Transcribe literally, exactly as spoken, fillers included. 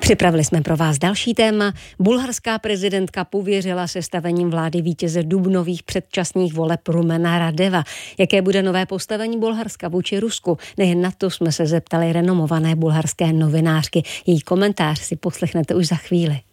Připravili jsme pro vás další téma. Bulharská prezidentka pověřila sestavením vlády vítěze dubnových předčasných voleb Rumena Radeva. Jaké bude nové postavení Bulharska vůči Rusku? Nejen na to jsme se zeptali renomované bulharské novinářky. Její komentář si poslechnete už za chvíli.